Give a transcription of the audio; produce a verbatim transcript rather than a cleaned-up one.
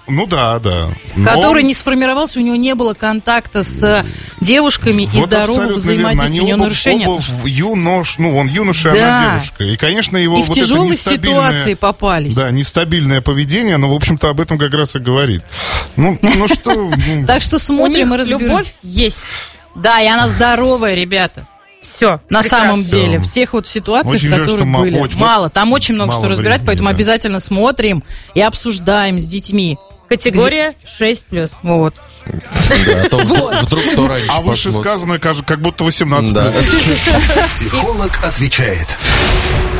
ну да, да. Но... Который не сформировался, у него не было контакта с девушками вот и здорового взаимодействия. У него нарушение. Оба юнош, ну, он юноша, да. она девушка. И, конечно, его и вот в тяжелой это нестабильное... ситуации попались. Да, нестабильное поведение, но, в общем-то, об этом как раз и говорит. Ну, ну что... Так что смотрим и разберем. Любовь есть. Да, и она здоровая, ребята. Все. На самом деле, в тех вот ситуациях, очень которые жаль, были. Очень, мало, там очень много что разбирать, времени, поэтому да. обязательно смотрим и обсуждаем с детьми. Категория шесть плюс. Вот. Да, а то вдруг, вдруг кто раньше А вышесказанное, как будто восемнадцать плюс. Психолог отвечает.